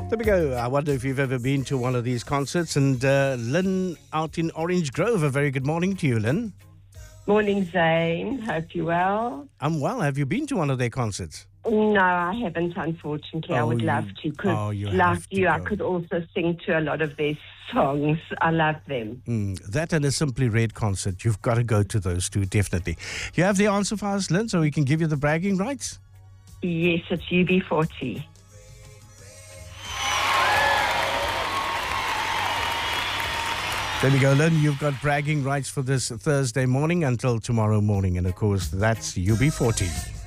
There we go. I wonder if you've ever been to one of these concerts. And Lynn out in Orange Grove, a very good morning to you, Lynn. Morning, Zane. Hope you're well. I'm well. Have you been to one of their concerts? No, I haven't, unfortunately. I would love to, because like you, I could also sing to a lot of their songs. I love them. That and a Simply Red concert. You've got to go to those two, definitely. You have the answer for us, Lynn, so we can give you the bragging rights? Yes, it's UB40. There we go, Lynn. You've got bragging rights for this Thursday morning until tomorrow morning. And, of course, that's UB40.